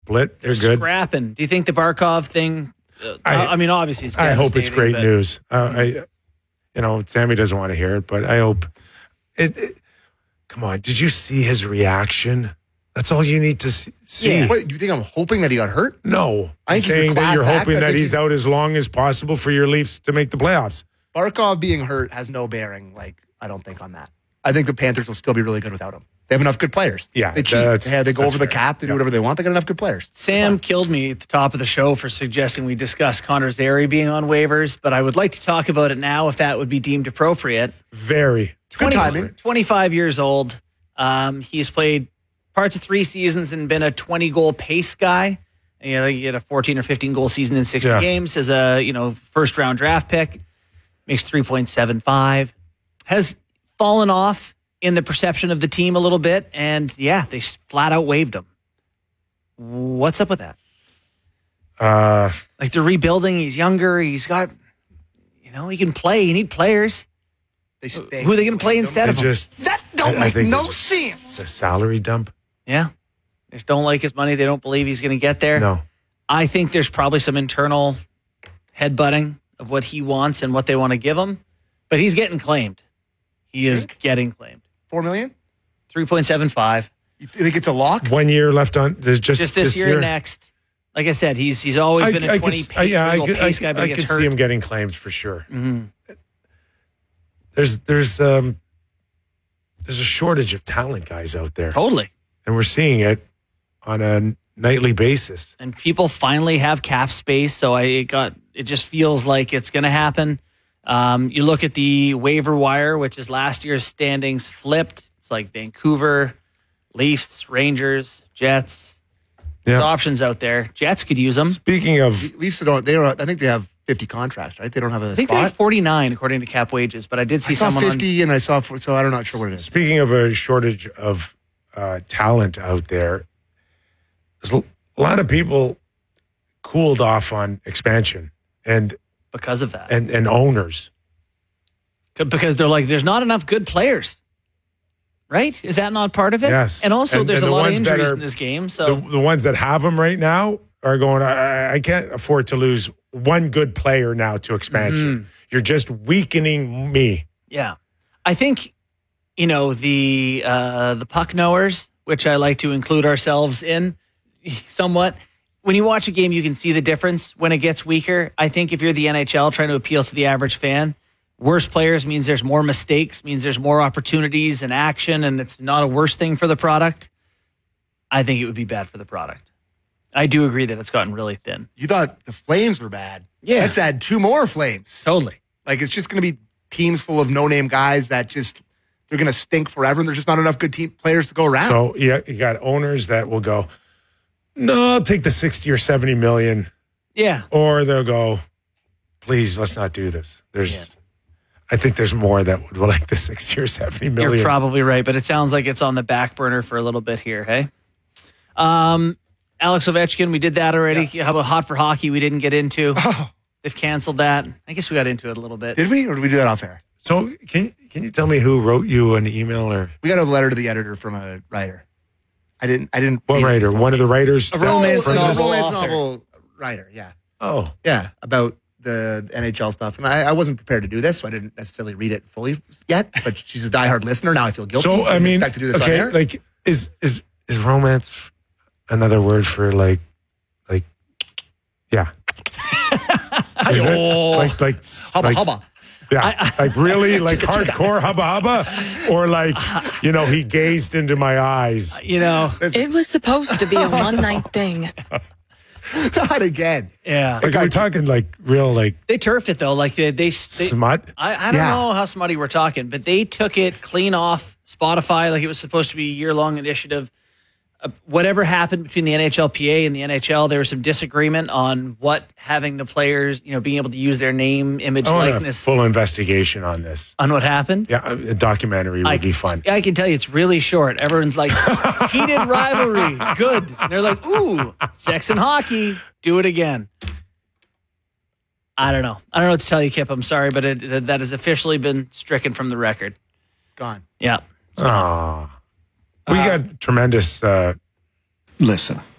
split. They're good. Scrapping. Do you think the Barkov thing? I mean, obviously, it's. I hope it's great but news. Sammy doesn't want to hear it, but I hope it. Come on, did you see his reaction? That's all you need to see. Yeah. What, do you think I'm hoping that he got hurt? No, I'm saying that you're hoping that he's out as long as possible for your Leafs to make the playoffs. Barkov being hurt has no bearing. I don't think on that. I think the Panthers will still be really good without him. They have enough good players. Yeah, they cheat. They go over the cap. They do whatever they want. They got enough good players. Sam killed me at the top of the show for suggesting we discuss Connor Zary being on waivers, but I would like to talk about it now if that would be deemed appropriate. Very. Good timing. 25 years old. He's played parts of 3 seasons and been a 20-goal pace guy. He had a 14 or 15-goal season in 60 games as a first-round draft pick. Makes 3.75. Has fallen off in the perception of the team a little bit, and they flat out waived him. What's up with that? They're rebuilding. He's younger. He's got, he can play. You need players. Who are they going to play instead of him? That don't make no sense. It's a salary dump. Yeah. They just don't like his money. They don't believe he's going to get there. No. I think there's probably some internal headbutting of what he wants and what they want to give him, but he's getting claimed. He is getting claimed. $4 million? 3.75. You think it's a lock? 1 year left on. There's just this year and next. Like I said, he's always been a 20 pace guy, but I he gets could hurt. see him getting claimed for sure. Mm-hmm. There's a shortage of talent guys out there. Totally. And we're seeing it on a nightly basis. And people finally have cap space, so it just feels like it's going to happen. You look at the waiver wire, which is last year's standings flipped. It's like Vancouver, Leafs, Rangers, Jets. There's options out there. Jets could use them. Speaking of Leafs, I think they have 50 contracts, right? They don't have a spot. I think they have 49 according to cap wages, but I did see someone 50 and I saw, so I'm not sure what it is. Speaking of a shortage of talent out there, there's a lot of people cooled off on expansion and because of that. And owners. Because they're like, there's not enough good players. Right? Is that not part of it? Yes. And also, there's a lot of injuries in this game. So the ones that have them right now are going, I can't afford to lose one good player now to expansion. Mm-hmm. You're just weakening me. Yeah. I think, the puck knowers, which I like to include ourselves in somewhat, when you watch a game, you can see the difference when it gets weaker. I think if you're the NHL trying to appeal to the average fan, worse players means there's more mistakes, means there's more opportunities and action, and it's not a worse thing for the product. I think it would be bad for the product. I do agree that it's gotten really thin. You thought the Flames were bad. Yeah. Let's add 2 more Flames. Totally. It's just going to be teams full of no-name guys that they're going to stink forever, and there's just not enough good team players to go around. So you got owners that will go, no, I'll take the 60 or 70 million. Yeah. Or they'll go, please, let's not do this. I think there's more that would like the 60 or 70 million. You're probably right, but it sounds like it's on the back burner for a little bit here, hey? Alex Ovechkin, we did that already. Yeah. How about Hot for Hockey we didn't get into? Oh. They've canceled that. I guess we got into it a little bit. Did we? Or did we do that off air? So can you tell me who wrote you an email? Or we got a letter to the editor from a writer. I didn't. What writer? One of the writers? A romance novel writer, yeah. Oh. Yeah, about the NHL stuff. And I wasn't prepared to do this, so I didn't necessarily read it fully yet. But she's a diehard listener. Now I feel guilty. So, I mean, expect to do this on air. Is romance another word for yeah. Hubba hubba. Yeah, really, hardcore hubba hubba, or he gazed into my eyes. It was supposed to be a one-night thing. Not again. Yeah. Are we talking real They turfed it though, they smut. I don't know how smutty we're talking, but they took it clean off Spotify like it was supposed to be a year-long initiative. Whatever happened between the NHLPA and the NHL, there was some disagreement on what having the players, being able to use their name, image, likeness. A full investigation on this. On what happened? Yeah, a documentary would be fun. I can tell you it's really short. Everyone's like, heated rivalry, good. And they're like, ooh, sex and hockey, do it again. I don't know. I don't know what to tell you, Kip. I'm sorry, but that has officially been stricken from the record. It's gone. Yeah. We got tremendous... Listen,